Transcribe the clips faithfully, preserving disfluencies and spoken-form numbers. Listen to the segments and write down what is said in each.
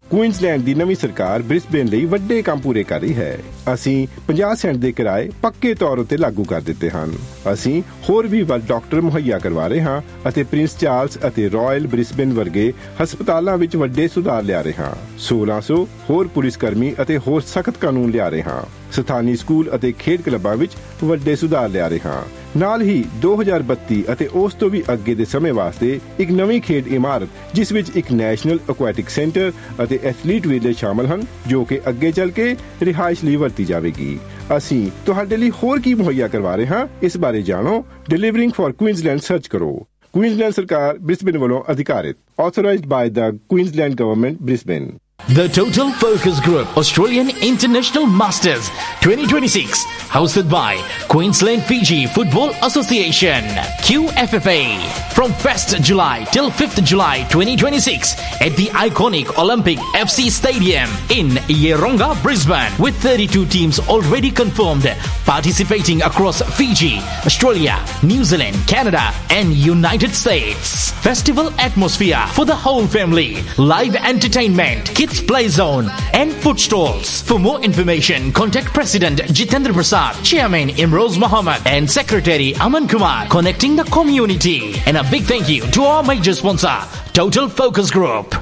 Queensland ਦੀ ਨਵੀਂ ਸਰਕਾਰ Brisbane ਲਈ ਵੱਡੇ ਕੰਮ ਪੂਰੇ ਕਰ ਰਹੀ ਹੈ। ਅਸੀਂ ਪੰਜਾਹ ਸੈਂਟ ਦੇ ਕਿਰਾਏ ਪੱਕੇ ਤੌਰ ਉੱਤੇ ਲਾਗੂ ਕਰ ਦਿੱਤੇ ਹਨ। ਅਸੀਂ ਹੋਰ ਵੀ ਵੱਧ ਡਾਕਟਰ ਮੁਹੱਈਆ ਕਰਵਾ ਰਹੇ ਹਾਂ ਅਤੇ ਪ੍ਰਿੰਸ ਚਾਰਲਸ ਅਤੇ ਰਾਇਲ ਬ੍ਰਿਸਬੇਨ ਵਰਗੇ ਹਸਪਤਾਲਾਂ ਵਿੱਚ ਵੱਡੇ ਸੁਧਾਰ ਲਿਆ ਰਹੇ ਹਾਂ। ਸੋਲਾਂ ਸੌ ਹੋਰ ਪੁਲਿਸ ਕਰਮੀ ਅਤੇ ਹੋਰ ਸਖਤ ਕਾਨੂੰਨ ਲਿਆ ਰਹੇ ਹਾਂ। ਸਥਾਨੀ ਸਕੂਲ ਅਤੇ ਖੇਡ ਕਲੱਬਾਂ ਵਿੱਚ ਵੱਡੇ ਸੁਧਾਰ ਲਿਆ ਰਹੇ ਹਾਂ। ਨਾਲ ਹੀ ਦੋ ਹਜ਼ਾਰ ਬੱਤੀ ਅਤੇ ਉਸ ਤੋਂ ਵੀ ਅੱਗੇ ਦੇ ਸਮੇਂ ਵਾਸਤੇ ਇੱਕ ਨਵੀਂ ਖੇਡ ਇਮਾਰਤ ਜਿਸ ਵਿੱਚ ਇੱਕ ਨੈਸ਼ਨਲ ਐਕੁਐਟਿਕ ਸੈਂਟਰ ਅਤੇ ਐਥਲੀਟ ਵਿਲੇਜ ਸ਼ਾਮਲ ਹਨ ਜੋ ਕਿ ਅੱਗੇ ਚੱਲ ਕੇ ਰਿਹਾਇਸ਼ ਲਈ ਵਰਤੀ ਜਾਵੇਗੀ। ਅਸੀਂ ਤੁਹਾਡੇ ਲਈ ਹੋਰ ਕੀ ਮੁਹੱਈਆ ਕਰਵਾ ਰਹੇ ਹਾਂ ਇਸ ਬਾਰੇ ਜਾਣੋ। ਡਿਲੀਵਰਿੰਗ ਫॉर ਕੁਈਨਜ਼ਲੈਂਡ ਸਰਚ ਕਰੋ। ਕੁਈਨਜ਼ਲੈਂਡ ਸਰਕਾਰ ਬ੍ਰਿਸਬੇਨ ਵੱਲੋਂ ਅਧਿਕਾਰਿਤ authorised by the Queensland government Brisbane. The Total Focus Group Australian International Masters twenty twenty-six, hosted by Queensland Fiji Football Association Q F F A, from first July till fifth July twenty twenty-six at the iconic Olympic F C Stadium in Yeronga, Brisbane, with thirty-two teams already confirmed participating across Fiji, Australia, New Zealand, Canada and United States. Festival atmosphere for the whole family, live entertainment, kids play zone and food stalls. For more information, contact President Jitendra Prasad, Chairman Imroz Mohammed and Secretary Aman Kumar, connecting the community. And a big thank you to our major sponsor, Total Focus Group.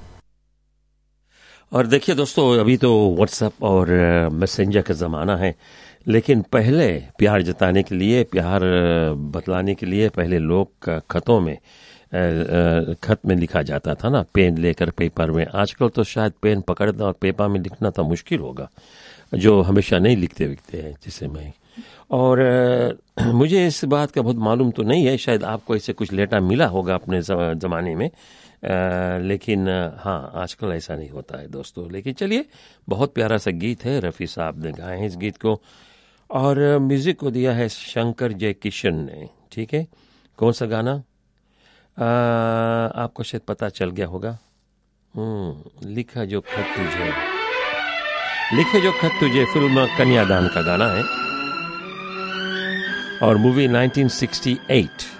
और देखिए दोस्तों, अभी तो WhatsApp और messenger का ज़माना है, लेकिन पहले प्यार जताने के लिए, प्यार बतलाने के लिए पहले लोग खतों में खत में लिखा जाता था ना, पेन लेकर पेपर में। आजकल तो शायद पेन पकड़ना और पेपर में लिखना तो मुश्किल होगा, जो हमेशा नहीं लिखते विकते हैं जिसे मैं। और मुझे इस बात का बहुत मालूम तो नहीं है, शायद आपको इससे कुछ लेटर मिला होगा अपने ज़माने में, आ, लेकिन हाँ आजकल ऐसा नहीं होता है दोस्तों। लेकिन चलिए, बहुत प्यारा सा गीत है, रफ़ी साहब ने गाए हैं इस गीत को और म्यूज़िक को दिया है शंकर जयकिशन ने। ठीक है, कौन सा गाना आ, आपको शायद पता चल गया होगा। हम्म लिखा जो खत तुझे, लिखा जो खत तुझे फिल्म कन्यादान का गाना है और मूवी नाइनटीन सिक्सटी एट।